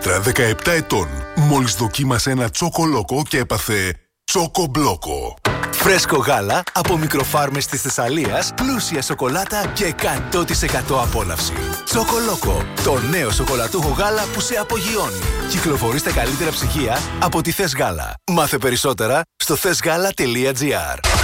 17 ετών. Μόλις δοκίμασε ένα τσοκολόκο και έπαθε τσοκομπλόκο. Φρέσκο γάλα από μικροφάρμες της Θεσσαλίας, πλούσια σοκολάτα και 100% απόλαυση. Τσοκολόκο, το νέο σοκολατούχο γάλα που σε απογειώνει. Κυκλοφορεί στα καλύτερα ψυγεία από τη Θες Γάλα. Μάθε περισσότερα στο thesgala.gr.